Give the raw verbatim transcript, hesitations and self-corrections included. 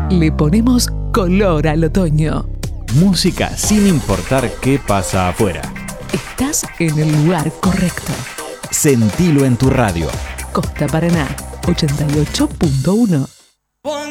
Le ponemos color al otoño. Música sin importar qué pasa afuera. Estás en el lugar correcto. Sentilo en tu radio. Costa Paraná, ochenta y ocho punto uno.